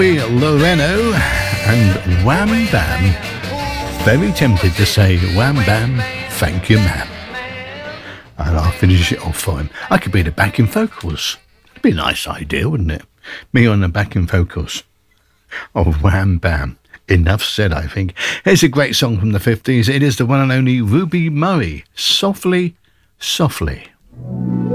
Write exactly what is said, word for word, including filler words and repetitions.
Bobby Loreno and Wham Bam. Very tempted to say Wham Bam, thank you, ma'am. And I'll finish it off for him. I could be the backing vocals. It'd be a nice idea, wouldn't it? Me on the backing vocals of Wham Bam. Enough said, I think. Here's a great song from the fifties. It is the one and only Ruby Murray. Softly, Softly.